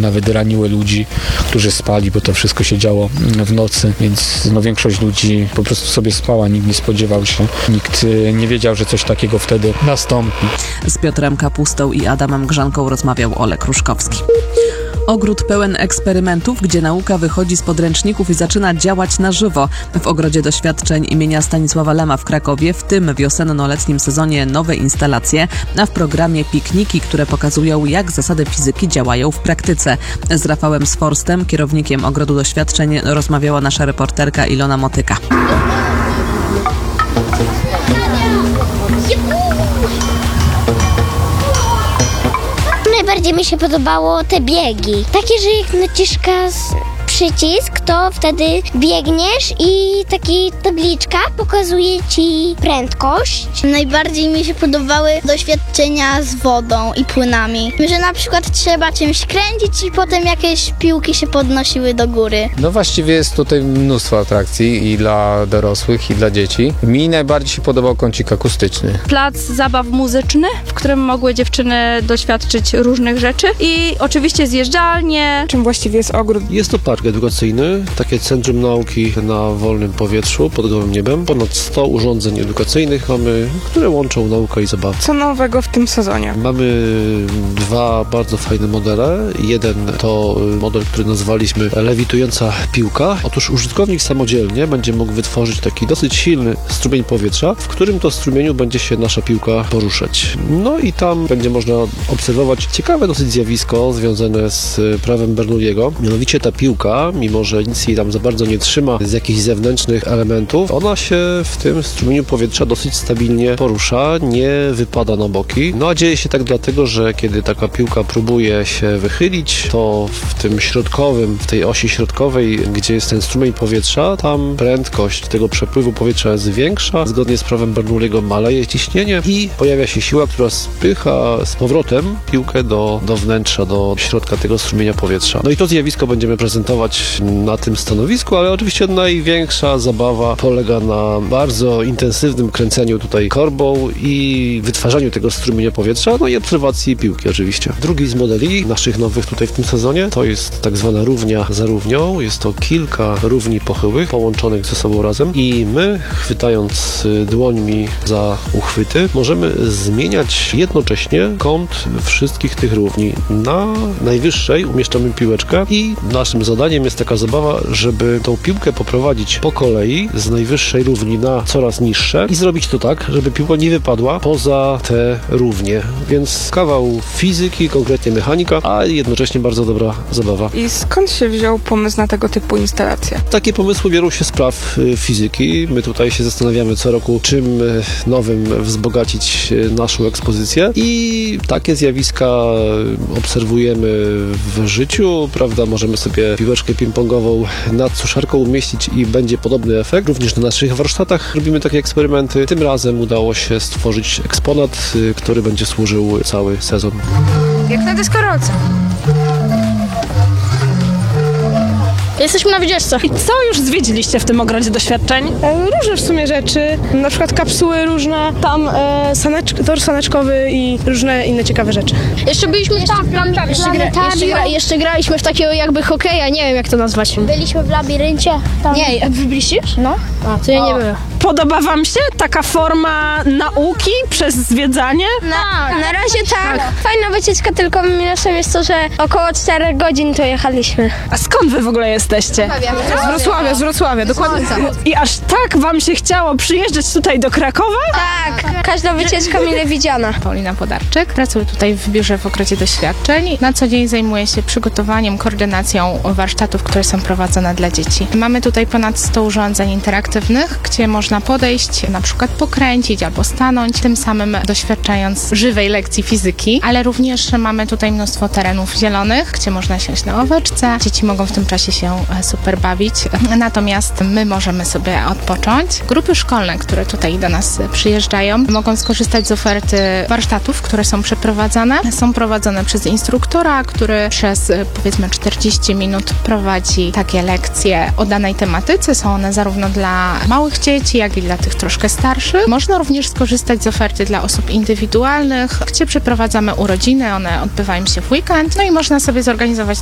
nawet raniły ludzi, którzy spali, bo to wszystko się działo w nocy, więc większość ludzi po prostu sobie spała, nikt nie spodziewał się, nikt nie wiedział, że coś takiego wtedy nastąpi. Z Piotrem Kapustą i Adamem Grzanką rozmawiał Olek Ruszkowski. Ogród pełen eksperymentów, gdzie nauka wychodzi z podręczników i zaczyna działać na żywo. W Ogrodzie Doświadczeń imienia Stanisława Lema w Krakowie w tym wiosenno-letnim sezonie nowe instalacje, a w programie pikniki, które pokazują, jak zasady fizyki działają w praktyce. Z Rafałem Sforstem, kierownikiem Ogrodu Doświadczeń, rozmawiała nasza reporterka Ilona Motyka. Najbardziej mi się podobało te biegi. Takie, że jak naciskasz przycisk, to wtedy biegniesz i taki tabliczka pokazuje ci prędkość. Najbardziej mi się podobały doświadczenia z wodą i płynami. Że na przykład trzeba czymś kręcić i potem jakieś piłki się podnosiły do góry. No właściwie jest tutaj mnóstwo atrakcji i dla dorosłych, i dla dzieci. Mi najbardziej się podobał kącik akustyczny. Plac zabaw muzyczny, w którym mogły dziewczyny doświadczyć różnych rzeczy i oczywiście zjeżdżalnie. Czym właściwie jest ogród? Jest to park edukacyjny, takie centrum nauki na wolnym powietrzu, pod gołym niebem. Ponad 100 urządzeń edukacyjnych mamy, które łączą naukę i zabawę. Co nowego w tym sezonie? Mamy dwa bardzo fajne modele. Jeden to model, który nazwaliśmy lewitująca piłka. Otóż użytkownik samodzielnie będzie mógł wytworzyć taki dosyć silny strumień powietrza, w którym to strumieniu będzie się nasza piłka poruszać. No i tam będzie można obserwować ciekawe dosyć zjawisko związane z prawem Bernoulliego. Mianowicie ta piłka, mimo że nic jej tam za bardzo nie trzyma z jakichś zewnętrznych elementów, ona się w tym strumieniu powietrza dosyć stabilnie porusza, nie wypada na boki. No a dzieje się tak dlatego, że kiedy taka piłka próbuje się wychylić, to w tym środkowym, w tej osi środkowej, gdzie jest ten strumień powietrza, tam prędkość tego przepływu powietrza jest większa. Zgodnie z prawem Bernoulliego maleje ciśnienie i pojawia się siła, która spycha z powrotem piłkę do wnętrza, do środka tego strumienia powietrza. No i to zjawisko będziemy prezentować na tym stanowisku, ale oczywiście największa zabawa polega na bardzo intensywnym kręceniu tutaj korbą i wytwarzaniu tego strumienia powietrza, no i obserwacji piłki oczywiście. Drugi z modeli naszych nowych tutaj w tym sezonie to jest tak zwana równia za równią. Jest to kilka równi pochyłych połączonych ze sobą razem i my, chwytając dłońmi za uchwyty, możemy zmieniać jednocześnie kąt wszystkich tych równi. Na najwyższej umieszczamy piłeczkę i naszym zadaniem jest taka zabawa, żeby tą piłkę poprowadzić po kolei z najwyższej równi na coraz niższe i zrobić to tak, żeby piłka nie wypadła poza te równie. Więc kawał fizyki, konkretnie mechanika, a jednocześnie bardzo dobra zabawa. I skąd się wziął pomysł na tego typu instalacje? Takie pomysły biorą się z praw fizyki. My tutaj się zastanawiamy co roku, czym nowym wzbogacić naszą ekspozycję i takie zjawiska obserwujemy w życiu, prawda? Możemy sobie piłeczkę ping-pongową nad suszarką umieścić i będzie podobny efekt. Również na naszych warsztatach robimy takie eksperymenty. Tym razem udało się stworzyć eksponat, który będzie służył cały sezon. Jak na deskorolce. Jesteśmy na wycieczce. I co już zwiedziliście w tym ogrodzie doświadczeń? Różne w sumie rzeczy, na przykład kapsuły różne, tam tor saneczkowy i różne inne ciekawe rzeczy. Jeszcze byliśmy jeszcze graliśmy w takiego jakby hokeja, nie wiem jak to nazwać. Byliśmy w labiryncie. Tam. Nie, wy byliście już? No. A, to ja nie byłem. Podoba wam się taka forma nauki przez zwiedzanie? Na razie tak. Fajna wycieczka, tylko minusem jest to, że około 4 godzin tu jechaliśmy. A skąd wy w ogóle jesteście? Z Wrocławia, dokładnie. I aż tak wam się chciało przyjeżdżać tutaj do Krakowa? Tak, każda wycieczka mile widziana. Paulina Podarczyk, pracuję tutaj w biurze w Ogrodzie Doświadczeń. Na co dzień zajmuję się przygotowaniem, koordynacją warsztatów, które są prowadzone dla dzieci. Mamy tutaj ponad 100 urządzeń interaktywnych, gdzie można podejść, na przykład pokręcić albo stanąć, tym samym doświadczając żywej lekcji fizyki, ale również mamy tutaj mnóstwo terenów zielonych, gdzie można siąść na ławeczce. Dzieci mogą w tym czasie się super bawić, natomiast my możemy sobie odpocząć. Grupy szkolne, które tutaj do nas przyjeżdżają, mogą skorzystać z oferty warsztatów, które są przeprowadzane. Są prowadzone przez instruktora, który przez powiedzmy 40 minut prowadzi takie lekcje o danej tematyce. Są one zarówno dla małych dzieci, jak i dla tych troszkę starszych. Można również skorzystać z oferty dla osób indywidualnych, gdzie przeprowadzamy urodziny, one odbywają się w weekend, no i można sobie zorganizować